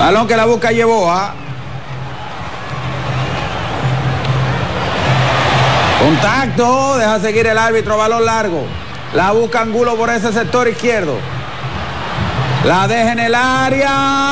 Balón que la busca Yeboah. Contacto, deja seguir el árbitro, balón largo. La busca Angulo por ese sector izquierdo. La deja en el área.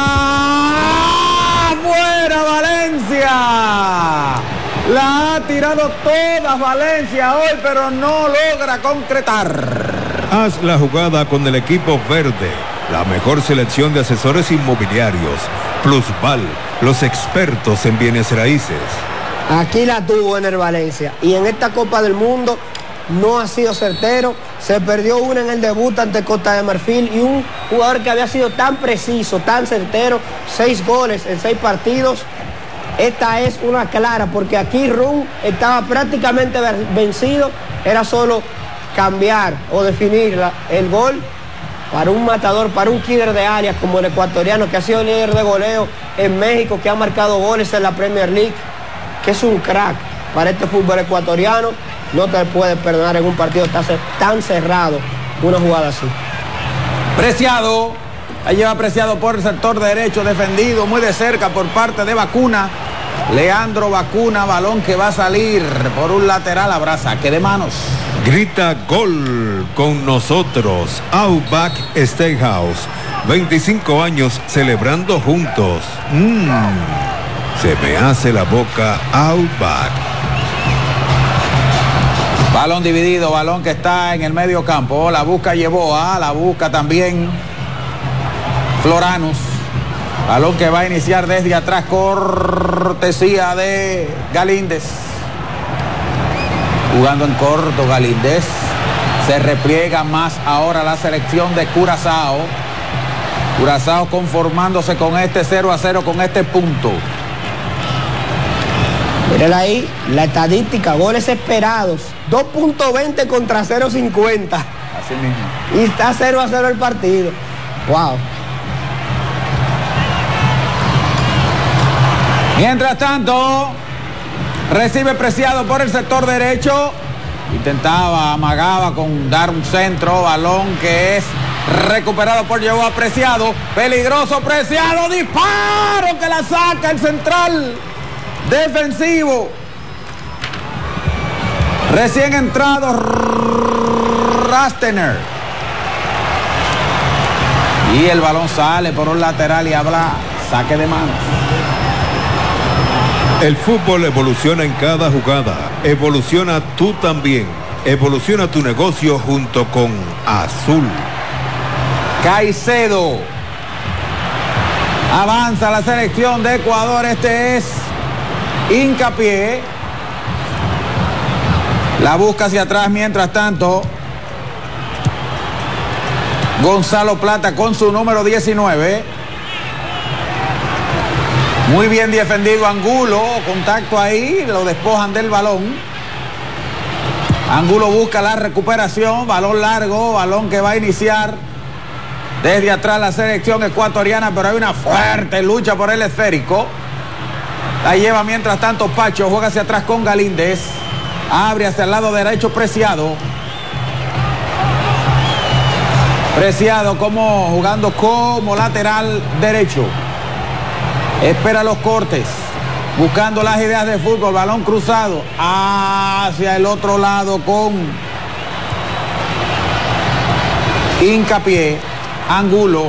¡Fuera Valencia! La ha tirado toda Valencia hoy, pero no logra concretar. Haz la jugada con el equipo verde, la mejor selección de asesores inmobiliarios. Plusval, los expertos en bienes raíces. Aquí la tuvo en el Valencia y en esta Copa del Mundo no ha sido certero. Se perdió una en el debut ante Costa de Marfil y un jugador que había sido tan preciso, tan certero, 6 goles en 6 partidos. Esta es una clara porque aquí Run estaba prácticamente vencido, era solo cambiar o definir el gol para un matador, para un killer de área como el ecuatoriano que ha sido líder de goleo en México, que ha marcado goles en la Premier League, que es un crack para este fútbol ecuatoriano. No te puedes perdonar en un partido tan cerrado una jugada así. Preciado, ahí lleva Preciado por el sector derecho, defendido muy de cerca por parte de Bacuna. Leandro Bacuna, balón que va a salir por un lateral, habrá saque de manos. Grita gol con nosotros, Outback Steakhouse. 25 años celebrando juntos. Se me hace la boca Outback. Balón dividido, balón que está en el medio campo. La busca Yeboah, la busca también Floranus. Balón que va a iniciar desde atrás, cortesía de Galíndez. Jugando en corto Galíndez. Se repliega más ahora la selección de Curazao. Curazao conformándose con este 0-0, con este punto. Mírala ahí, la estadística, goles esperados. 2.20 contra 0.50. Así mismo. Y está 0-0 el partido. Wow. Mientras tanto, recibe Preciado por el sector derecho. Intentaba, amagaba con dar un centro, balón que es recuperado por Yeboah. Preciado, peligroso Preciado, disparo que la saca el central defensivo. Recién entrado Rastener. Y el balón sale por un lateral y habrá saque de manos. El fútbol evoluciona en cada jugada. Evoluciona tú también. Evoluciona tu negocio junto con Azul. Caicedo. Avanza la selección de Ecuador. Este es Hincapié. La busca hacia atrás mientras tanto. Gonzalo Plata con su número 19. Muy bien defendido Angulo, contacto ahí, lo despojan del balón. Angulo busca la recuperación, balón largo, balón que va a iniciar desde atrás la selección ecuatoriana, pero hay una fuerte lucha por el esférico. La lleva mientras tanto Pacho, juega hacia atrás con Galíndez, abre hacia el lado derecho Preciado. Preciado jugando como lateral derecho. Espera los cortes, buscando las ideas de fútbol, balón cruzado hacia el otro lado con Hincapié, Angulo,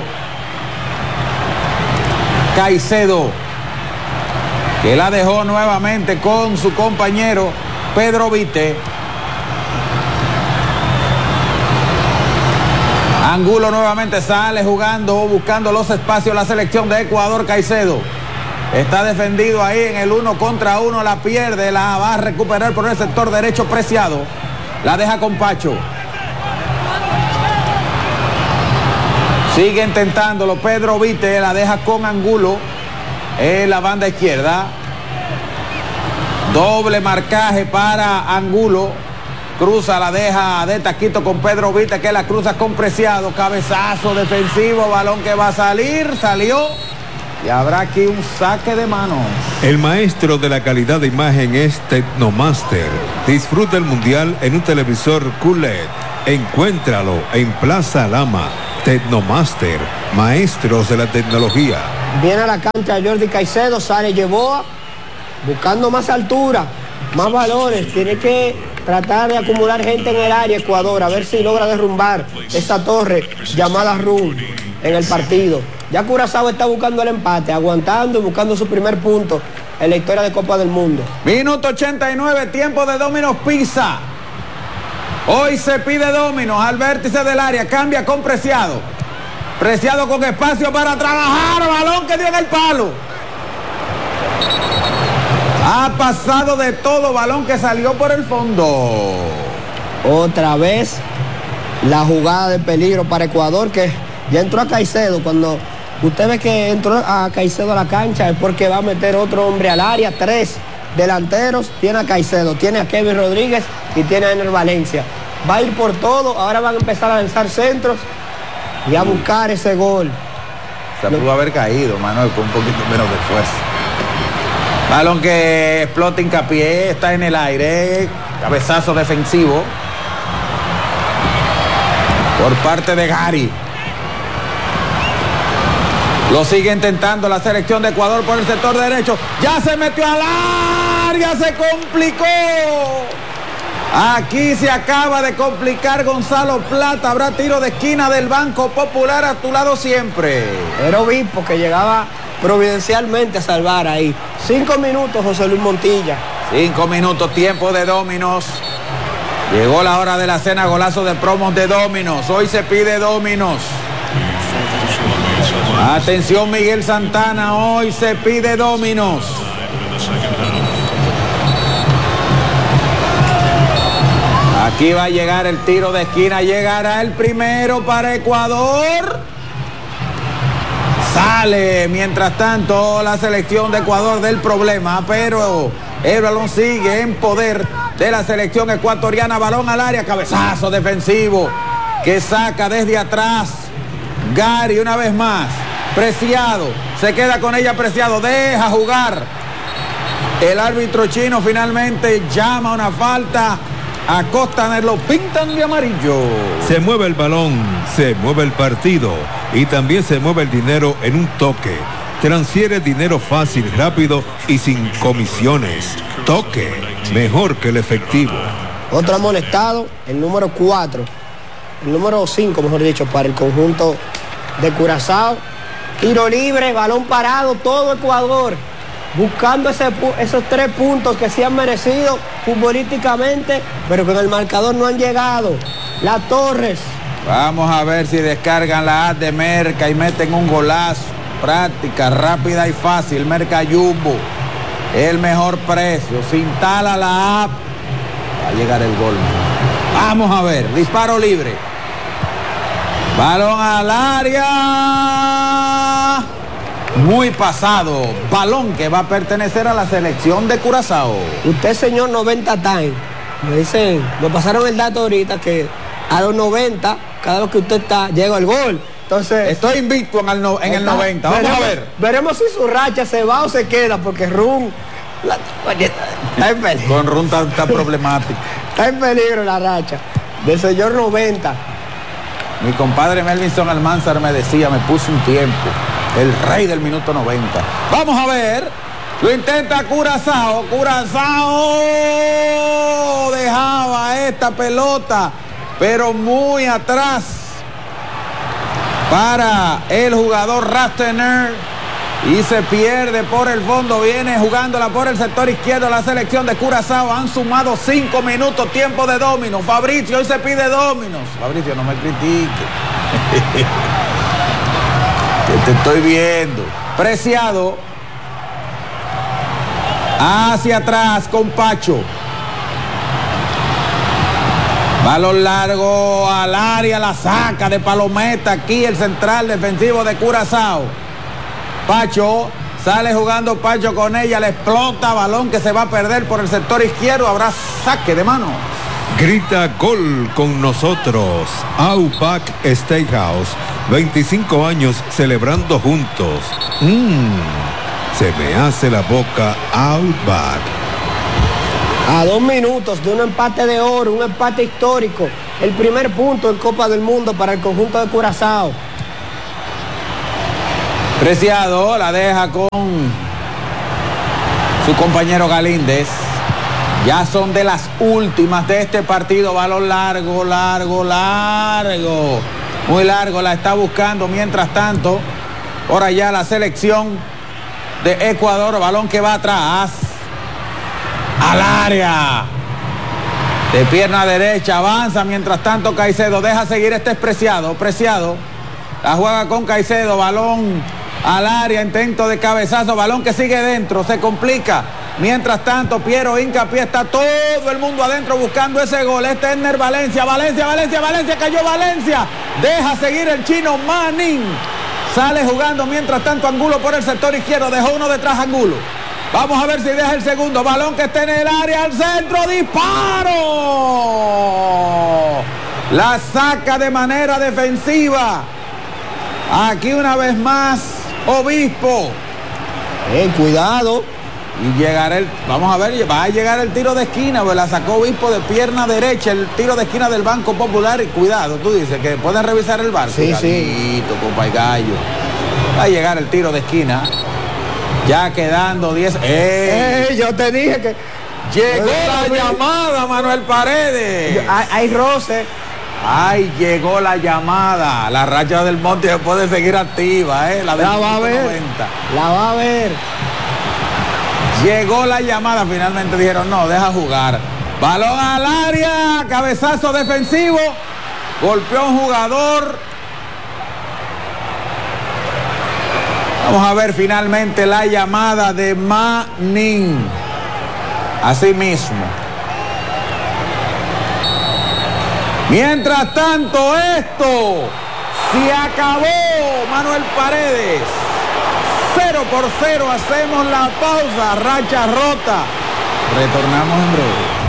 Caicedo, que la dejó nuevamente con su compañero Pedro Vite. Angulo nuevamente sale jugando, buscando los espacios, la selección de Ecuador. Caicedo está defendido ahí en el 1 contra 1, la pierde, la va a recuperar por el sector derecho Preciado, la deja con Pacho. Sigue intentándolo Pedro Vite, la deja con Angulo en la banda izquierda. Doble marcaje para Angulo. Cruza, la deja de taquito con Pedro Vite, que la cruza con Preciado. Cabezazo defensivo, balón que va a salir, salió. Y habrá aquí un saque de manos. El maestro de la calidad de imagen es Tecnomaster. Disfruta el mundial en un televisor QLED. Encuéntralo en Plaza Lama. Tecnomaster, maestros de la tecnología. Viene a la cancha Jordi Caicedo, sale Yeboa, buscando más altura, más valores. Tiene que tratar de acumular gente en el área Ecuador, a ver si logra derrumbar esa torre llamada Run en el partido. Ya Curazao está buscando el empate, aguantando y buscando su primer punto en la historia de Copa del Mundo. Minuto 89, tiempo de Domino's Pizza. Hoy se pide Domino's al vértice del área, cambia con Preciado. Preciado con espacio para trabajar, balón que dio en el palo. Ha pasado de todo, balón que salió por el fondo. Otra vez la jugada de peligro para Ecuador, que ya entró a Caicedo. Cuando usted ve que entró a Caicedo a la cancha es porque va a meter otro hombre al área. 3 delanteros, tiene a Caicedo, tiene a Kevin Rodríguez y tiene a Ener Valencia. Va a ir por todo, ahora van a empezar a lanzar centros y a buscar ese gol. Se pudo haber caído, Manuel, con un poquito menos de fuerza. Balón que explota Hincapié, está en el aire, cabezazo defensivo por parte de Gary. Lo sigue intentando la selección de Ecuador por el sector derecho. Ya se metió al área, se complicó. Aquí se acaba de complicar Gonzalo Plata. Habrá tiro de esquina del Banco Popular, a tu lado siempre. Era Obispo que llegaba providencialmente a salvar ahí. 5 minutos, José Luis Montilla. 5 minutos, tiempo de Domino's. Llegó la hora de la cena, golazo de promos de Domino's. Hoy se pide Domino's. Atención Miguel Santana, hoy se pide Domino's. Aquí va a llegar el tiro de esquina, llegará el primero para Ecuador. Sale, mientras tanto, la selección de Ecuador del problema, pero el balón sigue en poder de la selección ecuatoriana. Balón al área, cabezazo defensivo que saca desde atrás Gary una vez más. Preciado, se queda con ella Preciado, deja jugar. El árbitro chino finalmente llama una falta. A Costaner lo pintan de amarillo. Se mueve el balón, se mueve el partido y también se mueve el dinero en un toque. Transfiere dinero fácil, rápido y sin comisiones. Toque, mejor que el efectivo. Otro amonestado, el número 4. El número 5, mejor dicho, para el conjunto de Curazao. Tiro libre, balón parado, todo Ecuador buscando esos 3 puntos que se han merecido futbolísticamente, pero que en el marcador no han llegado. La Torres. Vamos a ver si descargan la app de Merca y meten un golazo. Práctica, rápida y fácil. Merca Jumbo, el mejor precio. Se instala la app, va a llegar el gol. Vamos a ver, disparo libre. Balón al área. Muy pasado, balón que va a pertenecer a la selección de Curazao. Usted, señor 90 time, me dicen, me pasaron el dato ahorita que a los 90, cada vez que usted está, llega el gol. Entonces, estoy invicto en el 90. Vamos a ver. Veremos si su racha se va o se queda, porque Run está en peligro. Con Run está problemático. Está en peligro la racha del señor 90. Mi compadre Melvinson Almanzar me decía, me puso un tiempo. El rey del minuto 90. Vamos a ver. Lo intenta Curazao. Curazao dejaba esta pelota, pero muy atrás para el jugador Rastener. Y se pierde por el fondo. Viene jugándola por el sector izquierdo la selección de Curazao. Han sumado 5 minutos, tiempo de Domino. Fabricio, hoy se pide Dominos. Fabricio, no me critique. Que te estoy viendo. Preciado. Hacia atrás con Pacho. Balón largo al área, la saca de Palometa. Aquí el central defensivo de Curazao. Pacho, sale jugando Pacho con ella, le explota, balón que se va a perder por el sector izquierdo. Habrá saque de mano. Grita gol con nosotros. Outback Steakhouse, 25 años celebrando juntos. Se me hace la boca Outback. A 2 minutos de un empate de oro, un empate histórico el primer punto en Copa del Mundo para el conjunto de Curazao. Preciado la deja con su compañero Galíndez. Ya son de las últimas de este partido. Balón largo. Muy largo. La está buscando mientras tanto. Por allá la selección de Ecuador. Balón que va atrás. Al área. De pierna derecha. Avanza mientras tanto Caicedo. Deja seguir este Preciado. Preciado. La juega con Caicedo. Balón al área. Intento de cabezazo. Balón que sigue dentro. Se complica. Mientras tanto, Piero hincapié, está todo el mundo adentro buscando ese gol. Este es Ner Valencia, cayó Valencia. Deja seguir el chino Manning. Sale jugando mientras tanto Angulo por el sector izquierdo. Dejó uno detrás Angulo. Vamos a ver si deja el segundo. Balón que está en el área, al centro, disparo. La saca de manera defensiva. Aquí una vez más, Obispo. Cuidado. Y llegará vamos a ver, va a llegar el tiro de esquina, pues la sacó Obispo de pierna derecha, el tiro de esquina del Banco Popular. Y cuidado, tú dices que pueden revisar el bar. Sí, sí. Compa y gallo. Va a llegar el tiro de esquina. Ya quedando 10. Yo te dije que llegó la llamada, Manuel Paredes. Hay roce. Ay, llegó la llamada. La racha del Monte se puede seguir activa, la va a ver. 90. La va a ver. Llegó la llamada, finalmente dijeron no, deja jugar. Balón al área, cabezazo defensivo, golpeó a un jugador. Vamos a ver finalmente la llamada de Manning. Así mismo. Mientras tanto, esto se acabó, Manuel Paredes. 0-0, hacemos la pausa, racha rota. Retornamos en breve.